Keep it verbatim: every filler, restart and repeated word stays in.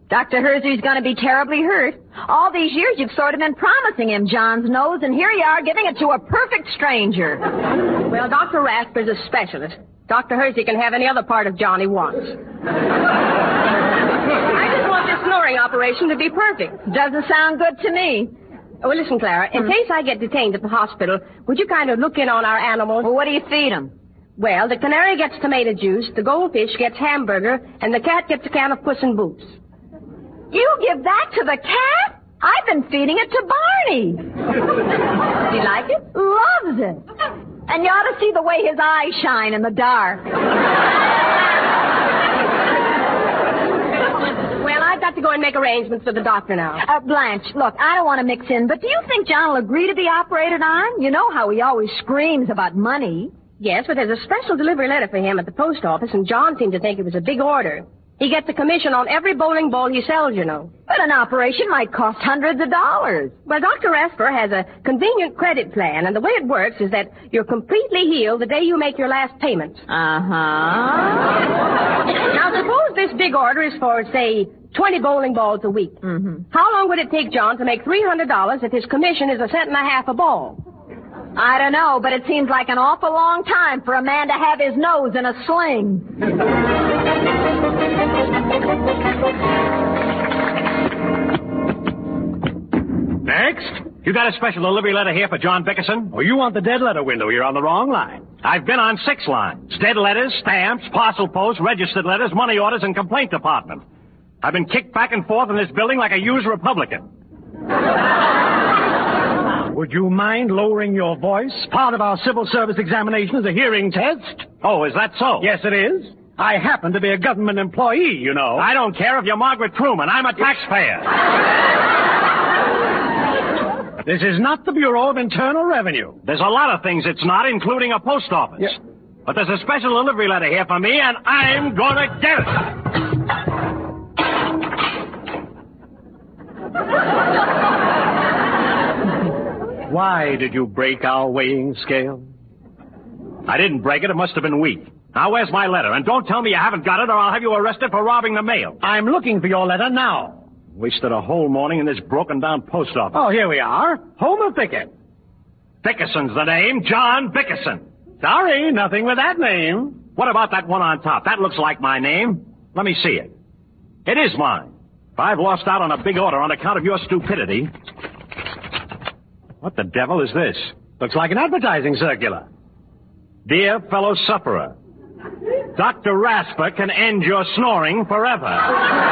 Doctor Hersey's going to be terribly hurt. All these years you've sort of been promising him John's nose, and here you are giving it to a perfect stranger. Well, Doctor Rasper's a specialist. Doctor Hersey can have any other part of John he wants. I just want this snoring operation to be perfect. Doesn't sound good to me. Oh, well, listen, Clara, in hmm. case I get detained at the hospital, would you kind of look in on our animals? Well, what do you feed them? Well, the canary gets tomato juice, the goldfish gets hamburger, and the cat gets a can of Puss in Boots. You give that to the cat? I've been feeding it to Barney. Do you like it? Loves it. And you ought to see the way his eyes shine in the dark. Well, I've got to go and make arrangements for the doctor now. Uh, Blanche, look, I don't want to mix in, but do you think John will agree to be operated on? You know how he always screams about money. Yes, but there's a special delivery letter for him at the post office, and John seemed to think it was a big order. He gets a commission on every bowling ball he sells, you know. But an operation might cost hundreds of dollars. Well, Doctor Rasper has a convenient credit plan, and the way it works is that you're completely healed the day you make your last payment. Uh-huh. Now, suppose this big order is for, say, twenty bowling balls a week. Mm-hmm. How long would it take John to make three hundred dollars if his commission is a cent and a half a ball? I don't know, but it seems like an awful long time for a man to have his nose in a sling. Next. You got a special delivery letter here for John Bickerson? Oh, you want the dead letter window. You're on the wrong line. I've been on six lines. Dead letters, stamps, parcel post, registered letters, money orders, and complaint department. I've been kicked back and forth in this building like a used Republican. Would you mind lowering your voice? Part of our civil service examination is a hearing test. Oh, is that so? Yes, it is. I happen to be a government employee, you know. I don't care if you're Margaret Truman. I'm a taxpayer. This is not the Bureau of Internal Revenue. There's a lot of things it's not, including a post office. Yeah. But there's a special delivery letter here for me, and I'm gonna get it. Why did you break our weighing scale? I didn't break it. It must have been weak. Now, where's my letter? And don't tell me you haven't got it, or I'll have you arrested for robbing the mail. I'm looking for your letter now. Wasted a whole morning in this broken-down post office. Oh, here we are. Homer Pickett. Bickerson's the name. John Bickerson. Sorry, nothing with that name. What about that one on top? That looks like my name. Let me see it. It is mine. If I've lost out on a big order on account of your stupidity... What the devil is this? Looks like an advertising circular. Dear fellow sufferer, Doctor Rasper can end your snoring forever.